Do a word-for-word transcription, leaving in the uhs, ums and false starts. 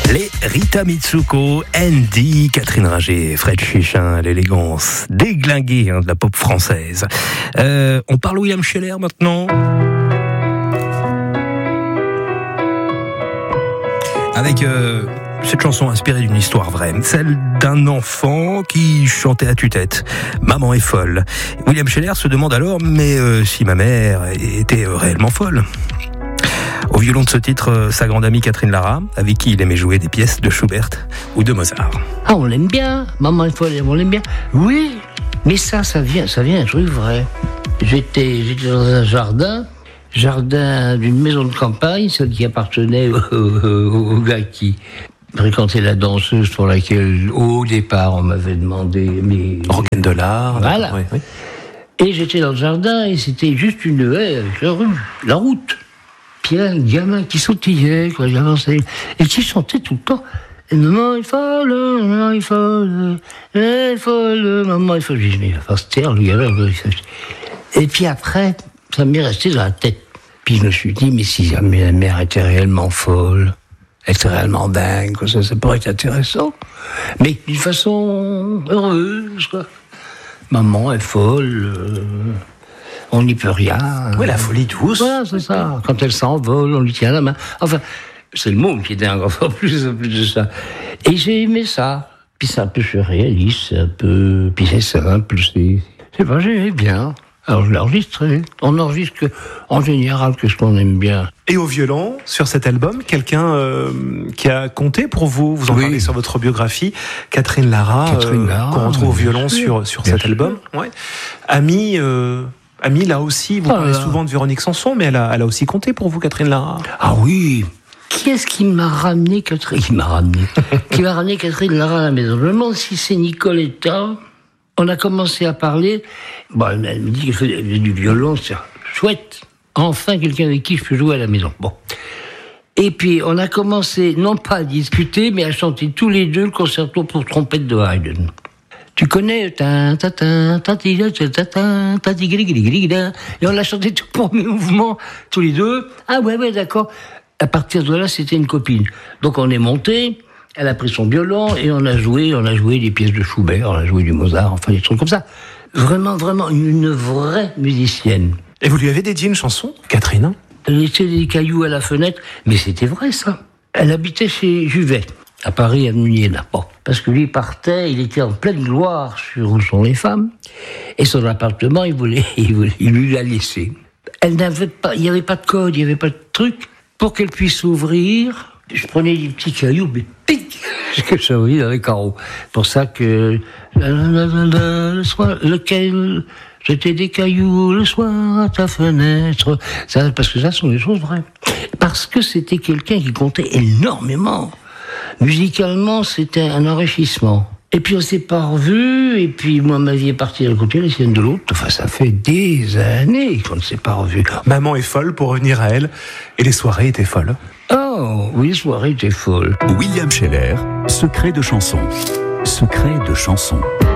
Les Rita Mitsuko, Andy, Catherine Ringer, Fred Chichin, l'élégance déglinguée hein, de la pop française. Euh, on parle William Scheller maintenant. Avec euh, cette chanson inspirée d'une histoire vraie, celle d'un enfant qui chantait à tue-tête. Maman est folle. William Scheller se demande alors, mais euh, si ma mère était réellement folle. Au violon de ce titre, sa grande amie Catherine Lara, avec qui il aimait jouer des pièces de Schubert ou de Mozart. Ah, on l'aime bien, maman est folle, on l'aime bien. Oui, mais ça, ça vient, ça vient un truc vrai. J'étais, j'étais dans un jardin, jardin d'une maison de campagne, celle qui appartenait au, au, au gars qui fréquentait la danseuse pour laquelle, au départ, on m'avait demandé... Mais... Rock'n'Dollard. Voilà. Oui, oui. Et j'étais dans le jardin et c'était juste une haie avec la rue, la route. Puis il y a un gamin qui sautillait, quoi, j'avançais, et qui chantait tout le temps. Et maman est folle, maman est folle, elle est folle, maman est folle. J'ai dit, mais il va falloir se taire, le gamin. Et puis après, ça m'est resté dans la tête. Puis je me suis dit, mais si jamais la mère était réellement folle, elle était réellement dingue, quoi, ça, ça pourrait être intéressant. Mais d'une façon heureuse, quoi. Maman est folle. Euh... On n'y peut rien. Oui, la folie douce. Voilà, c'est ça. Quand elle s'envole, on lui tient la main. Enfin, c'est le monde qui est dingue, enfin, plus, plus de ça. Et j'ai aimé ça. Puis c'est un peu surréaliste, c'est un peu... Puis c'est simple, c'est... C'est pas, j'aimais bien. Alors je l'ai enregistré. On enregistre que, en général que ce qu'on aime bien. Et au violon, sur cet album, quelqu'un euh, qui a compté pour vous, vous en oui. parlez sur votre biographie, Catherine Lara, Catherine Lara euh, qu'on retrouve au violon sûr, sur, sur cet sûr. album. Ouais. Ami... Euh... Ami, là aussi, vous oh parlez là. souvent de Véronique Sanson, mais elle a, elle a aussi compté pour vous, Catherine Lara. Ah oui. Qui est-ce qui m'a ramené Catherine Qui m'a ramené Qui m'a ramené Catherine Lara à la maison. Je me demande si c'est Nicoletta. On a commencé à parler. Bon, elle me dit qu'elle fait du violon, c'est chouette. Enfin, quelqu'un avec qui je peux jouer à la maison. Bon. Et puis, on a commencé, non pas à discuter, mais à chanter tous les deux le concerto pour trompette de Haydn. Tu connais et on l'a chanté tout pour mes mouvements, tous les deux. Ah ouais, ouais, d'accord. À partir de là, c'était une copine. Donc on est monté, elle a pris son violon et on a joué, on a joué des pièces de Schubert, on a joué du Mozart, enfin des trucs comme ça. Vraiment, vraiment, une vraie musicienne. Et vous lui avez dédié une chanson, Catherine ? Elle laissait des cailloux à la fenêtre, mais c'était vrai ça. Elle habitait chez Juvet, à Paris, avenue Niéna. Bon, parce que lui partait, il était en pleine gloire sur Où sont les femmes, et son appartement, il voulait, il voulait, il lui l'a laissé. Elle n'avait pas, il n'y avait pas de code, il n'y avait pas de truc pour qu'elle puisse ouvrir. Je prenais des petits cailloux, mais pic, que ça ouvrit dans les carreaux. Pour ça que le soir, lequel jeter des cailloux le soir à ta fenêtre, ça, parce que ça sont des choses vraies. Parce que c'était quelqu'un qui comptait énormément. Musicalement, c'était un enrichissement. Et puis on s'est pas revus, et puis moi ma vie est partie d'un côté, la sienne de l'autre. Enfin, ça fait des années qu'on ne s'est pas revus. Maman est folle, pour revenir à elle, et les soirées étaient folles. Oh, oui, les soirées étaient folles. William Scheller, secret de chanson. Secret de chanson.